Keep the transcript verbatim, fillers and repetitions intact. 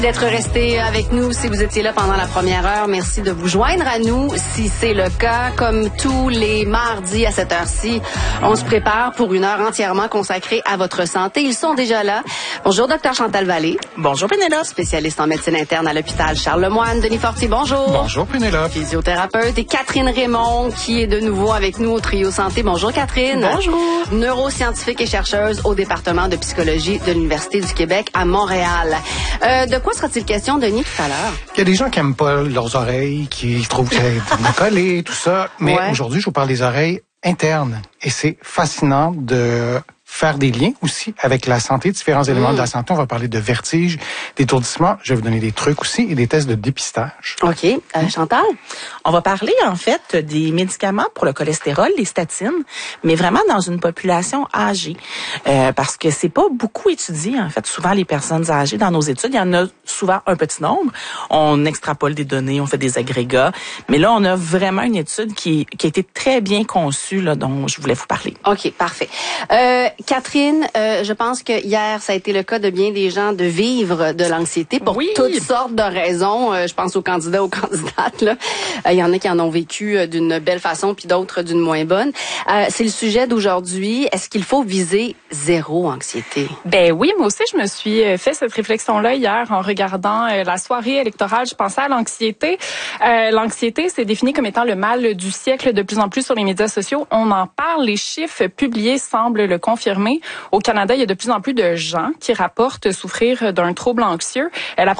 D'être resté avec nous si vous étiez là pendant la première heure. Merci de vous joindre à nous si c'est le cas. Comme tous les mardis à cette heure-ci, on se prépare pour une heure entièrement consacrée à votre santé. Ils sont déjà là. Bonjour, docteur Chantal Vallée. Bonjour, Pénélope. Spécialiste en médecine interne à l'hôpital Charles-Lemoine. Denis Fortier, bonjour. Bonjour, Pénélope. Physiothérapeute. Et Catherine Raymond, qui est de nouveau avec nous au Trio Santé. Bonjour, Catherine. Bonjour. Neuroscientifique et chercheuse au département de psychologie de l'Université du Québec à Montréal. Euh, de quoi sera-t-il question, Denis, tout à l'heure? Il y a des gens qui aiment pas leurs oreilles, qui trouvent que c'est collé, tout ça. Mais ouais. Aujourd'hui, je vous parle des oreilles internes. Et c'est fascinant de faire des liens aussi avec la santé, différents éléments mmh. de la santé. On va parler de vertige, d'étourdissement. Je vais vous donner des trucs aussi et des tests de dépistage. OK. Euh, Chantal? On va parler, en fait, des médicaments pour le cholestérol, les statines, mais vraiment dans une population âgée. Euh, parce que c'est pas beaucoup étudié, en fait. Souvent, les personnes âgées, dans nos études, il y en a souvent un petit nombre. On extrapole des données, on fait des agrégats. Mais là, on a vraiment une étude qui, qui a été très bien conçue, là, dont je voulais vous parler. OK, parfait. Euh, Catherine, euh, je pense que hier, ça a été le cas de bien des gens de vivre de l'anxiété pour oui. toutes sortes de raisons. Euh, je pense aux candidats, aux candidates. Là. Euh, il y en a qui en ont vécu d'une belle façon, puis d'autres d'une moins bonne. Euh, c'est le sujet d'aujourd'hui. Est-ce qu'il faut viser zéro anxiété? Ben oui, moi aussi, je me suis fait cette réflexion-là hier en regardant euh, la soirée électorale. Je pensais à l'anxiété. Euh, l'anxiété, c'est défini comme étant le mal du siècle de plus en plus sur les médias sociaux. On en parle. Les chiffres publiés semblent le confirmer. Au Canada, il y a de plus en plus de gens qui rapportent souffrir d'un trouble anxieux. La